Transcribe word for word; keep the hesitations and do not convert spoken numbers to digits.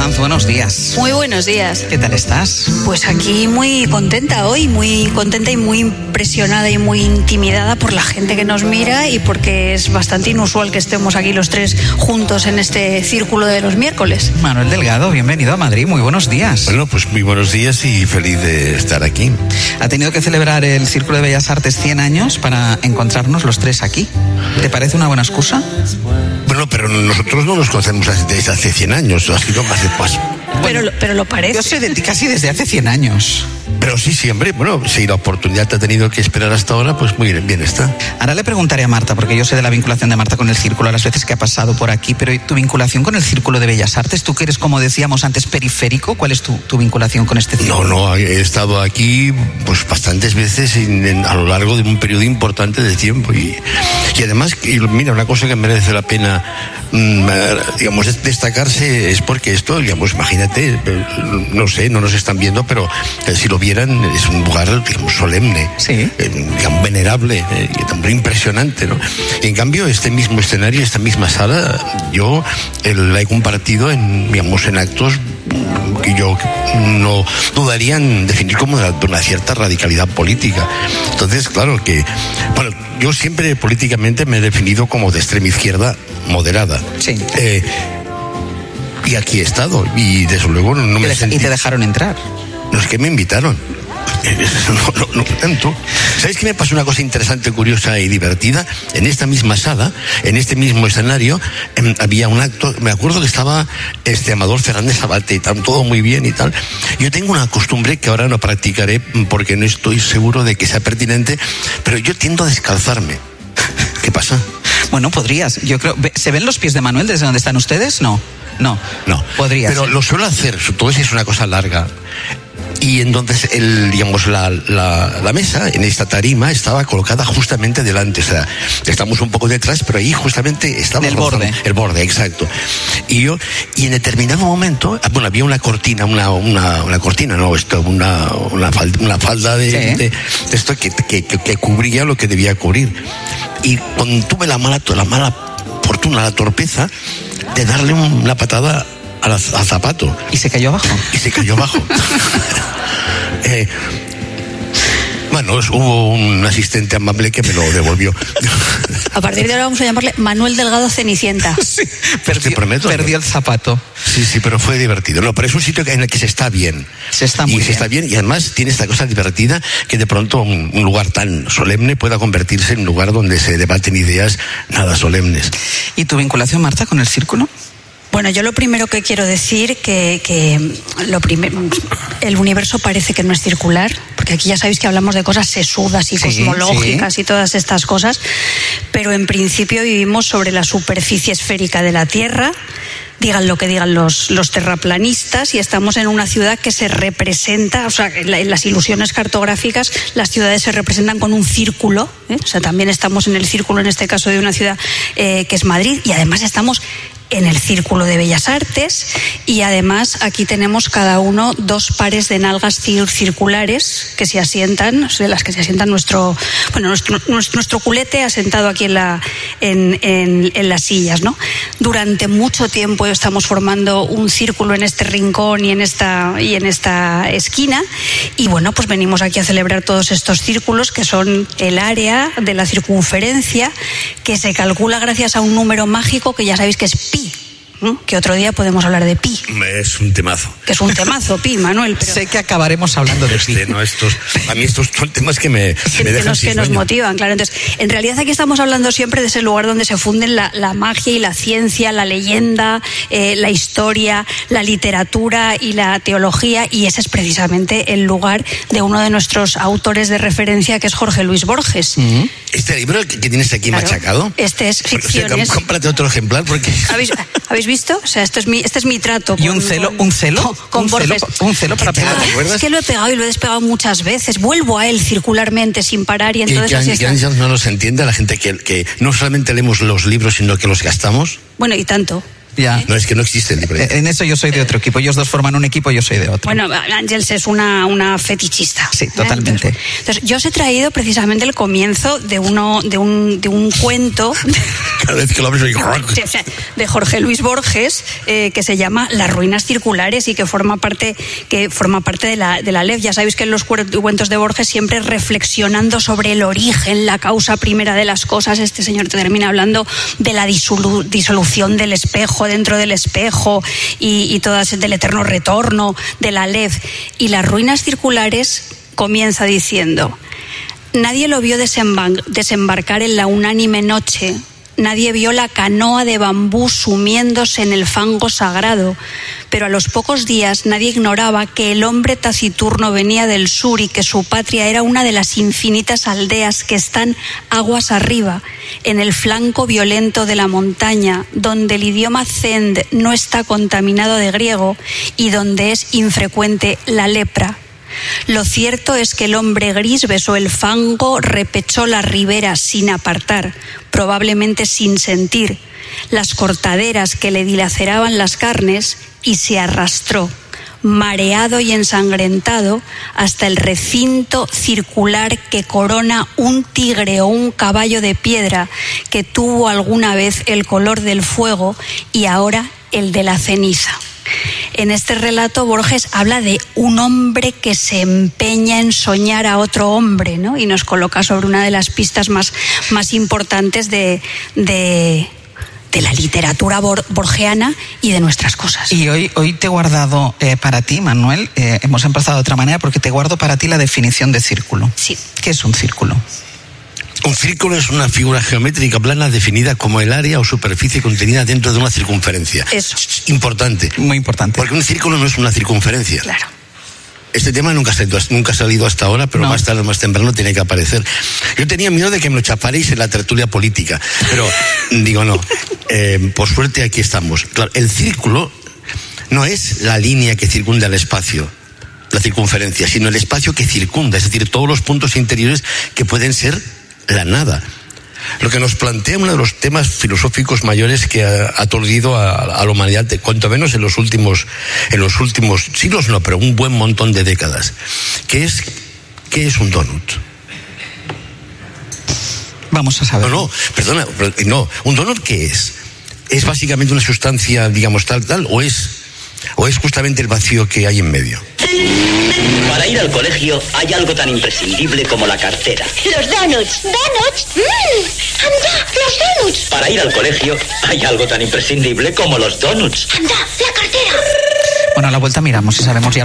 Sanz, buenos días. Muy buenos días. ¿Qué tal estás? Pues aquí muy contenta hoy, muy contenta y muy impresionada y muy intimidada por la gente que nos mira y porque es bastante inusual que estemos aquí los tres juntos en este círculo de los miércoles. Manuel Delgado, bienvenido a Madrid, muy buenos días. Bueno, pues muy buenos días y feliz de estar aquí. Ha tenido que celebrar el Círculo de Bellas Artes cien años para encontrarnos los tres aquí. ¿Te parece una buena excusa? Bueno, pero nosotros no nos conocemos desde hace cien años, ha sido más de paso. Pero, Bueno, pero lo parece. Yo sé de ti casi desde hace cien años. Pero sí, siempre, bueno, si la oportunidad te ha tenido que esperar hasta ahora, pues muy bien, bien está. Ahora le preguntaré a Marta, porque yo sé de la vinculación de Marta con el Círculo, a las veces que ha pasado por aquí, pero ¿y tu vinculación con el Círculo de Bellas Artes? Tú que eres, como decíamos antes, periférico, ¿cuál es tu, tu vinculación con este círculo? No, no, he estado aquí pues bastantes veces en, en, a lo largo de un periodo importante de tiempo y, y además, y mira, una cosa que merece la pena mmm, digamos, destacarse es porque esto, digamos, imagínate, no sé, no nos están viendo, pero eh, si lo vieran, es un lugar, digamos, solemne, sí. eh, digamos, venerable, eh, también impresionante, ¿no? Y en cambio, este mismo escenario, esta misma sala, yo eh, la he compartido en, digamos, en actos que yo no dudaría en definir como de una cierta radicalidad política. Entonces, claro que, bueno, yo siempre políticamente me he definido como de extrema izquierda moderada. Sí. Eh, y aquí he estado, y desde luego no me sentí... ¿Y te dejaron entrar? No, es que me invitaron. No, no, no tanto. ¿Sabéis que me pasó una cosa interesante, curiosa y divertida? En esta misma sala, en este mismo escenario, eh, había un acto, me acuerdo que estaba este Amador Fernández Abate y tal, todo muy bien y tal. Yo tengo una costumbre que ahora no practicaré porque no estoy seguro de que sea pertinente, pero yo tiendo a descalzarme. ¿Qué pasa? Bueno, podrías. Yo creo. ¿Se ven los pies de Manuel desde donde están ustedes? No. No. No. Podrías. Pero lo suelo hacer, sobre todo si es una cosa larga. Y entonces, el, digamos, la, la, la mesa en esta tarima estaba colocada justamente delante. O sea, estamos un poco detrás, pero ahí justamente estaba... El borde. El borde, exacto. Y yo, y en determinado momento, bueno, había una cortina, una, una, una cortina, no, esto, una, una falda, una falda de, sí. de, de esto que, que, que, que cubría lo que debía cubrir. Y cuando tuve la mala, la mala fortuna, la torpeza de darle una patada al, al zapato. ¿Y se cayó abajo? Y se cayó abajo. eh, bueno, hubo un asistente amable que me lo devolvió. A partir de ahora vamos a llamarle Manuel Delgado Cenicienta. Sí, perdió, Te prometo, perdió el zapato. Sí, sí, pero fue divertido. No, pero es un sitio en el que se está bien. Se está muy y bien. se está bien y además tiene esta cosa divertida que de pronto un, un lugar tan solemne pueda convertirse en un lugar donde se debaten ideas nada solemnes. ¿Y tu vinculación, Marta, con el Círculo? Bueno, yo lo primero que quiero decir que, que lo primer, el universo parece que no es circular, porque aquí ya sabéis que hablamos de cosas sesudas y sí, cosmológicas sí. y todas estas cosas, pero en principio vivimos sobre la superficie esférica de la Tierra, digan lo que digan los, los terraplanistas, y estamos en una ciudad que se representa, o sea, en, la, en las ilusiones cartográficas las ciudades se representan con un círculo, ¿eh? O sea, también estamos en el círculo, en este caso, de una ciudad eh, que es Madrid, y además estamos en el Círculo de Bellas Artes, y además aquí tenemos cada uno dos pares de nalgas circulares que se asientan, de las que se asientan nuestro, bueno, nuestro, nuestro culete asentado aquí en, la, en, en, en las sillas, ¿no? Durante mucho tiempo estamos formando un círculo en este rincón y en esta, y en esta esquina, y bueno, pues venimos aquí a celebrar todos estos círculos que son el área de la circunferencia, que se calcula gracias a un número mágico que ya sabéis que es pi, ¿no? Que otro día podemos hablar de pi. Es un temazo. Que es un temazo, pi, Manuel. Pero... Sé que acabaremos hablando de pi. Este, no, estos, a mí estos son temas que me, que, me dejan que nos, sin que nos sueño. motivan, claro. Entonces, en realidad aquí estamos hablando siempre de ese lugar donde se funden la, la magia y la ciencia, la leyenda, eh, la historia, la literatura y la teología, y ese es precisamente el lugar de uno de nuestros autores de referencia, que es Jorge Luis Borges. Uh-huh. Este libro que tienes aquí Claro, machacado. este es Ficciones. O sea, cómprate otro ejemplar porque... ¿Habéis, ¿Habéis visto? O sea, esto es mi, este es mi trato. ¿Y con, un celo? con, ¿Un celo? Con, con ¿Un Borges. celo, un celo para pegar? ¿Te acuerdas? Es que lo he pegado y lo he despegado muchas veces. Vuelvo a él circularmente sin parar y entonces y que, así que está. no nos entiende la gente que, que no solamente leemos los libros, sino que los gastamos. Bueno, y tanto. Ya. No, es que no existe el libre directo. En eso yo soy de otro equipo. Ellos dos forman un equipo, yo soy de otro. Bueno, Ángels es una, una fetichista. Sí, totalmente. ¿eh? Entonces, entonces, yo os he traído precisamente el comienzo de uno de un, de un cuento Cada vez que lo abres soy... de Jorge Luis Borges, eh, que se llama Las ruinas circulares y que forma parte, que forma parte de la, de la L E F. Ya sabéis que en los cuentos de Borges siempre reflexionando sobre el origen, la causa primera de las cosas, este señor te termina hablando de la disolu- disolución del espejo dentro del espejo y, y todas del eterno retorno de la L E F. Y Las ruinas circulares comienza diciendo: nadie lo vio desembar- desembarcar en la unánime noche. Nadie vio la canoa de bambú sumiéndose en el fango sagrado, pero a los pocos días nadie ignoraba que el hombre taciturno venía del sur y que su patria era una de las infinitas aldeas que están aguas arriba, en el flanco violento de la montaña, donde el idioma zend no está contaminado de griego y donde es infrecuente la lepra. Lo cierto es que el hombre gris besó el fango, repechó la ribera sin apartar, probablemente sin sentir, las cortaderas que le dilaceraban las carnes y se arrastró, mareado y ensangrentado, hasta el recinto circular que corona un tigre o un caballo de piedra que tuvo alguna vez el color del fuego y ahora el de la ceniza. En este relato Borges habla de un hombre que se empeña en soñar a otro hombre, ¿no? Y nos coloca sobre una de las pistas más, más importantes de, de, de la literatura bor, borgiana y de nuestras cosas. Y hoy, hoy te he guardado eh, para ti, Manuel, eh, hemos empezado de otra manera porque te guardo para ti la definición de círculo. Sí. ¿Qué es un círculo? Un círculo es una figura geométrica plana definida como el área o superficie contenida dentro de una circunferencia. Eso. Importante. Muy importante. Porque un círculo no es una circunferencia. Claro. Este tema nunca ha salido, nunca ha salido hasta ahora, pero No. más tarde o más temprano tiene que aparecer. Yo tenía miedo de que me lo chaparéis en la tertulia política, pero digo no. Eh, por suerte aquí estamos. Claro, el círculo no es la línea que circunda el espacio, la circunferencia, sino el espacio que circunda, es decir, todos los puntos interiores que pueden ser la nada. Lo que nos plantea uno de los temas filosóficos mayores que ha aturdido a, a la humanidad, de, cuanto menos en los últimos en los últimos siglos, no, pero un buen montón de décadas, que es ¿qué es un donut? Vamos a saber. No, no, perdona, no, un donut ¿qué es? ¿Es básicamente una sustancia, digamos, tal, tal, o es o es justamente el vacío que hay en medio? Para ir al colegio hay algo tan imprescindible como la cartera. Los donuts. ¿Donuts? ¡Mmm! ¡Anda! ¡Los donuts! Para ir al colegio hay algo tan imprescindible como los donuts. ¡Anda! ¡La cartera! Bueno, a la vuelta miramos y sabemos ya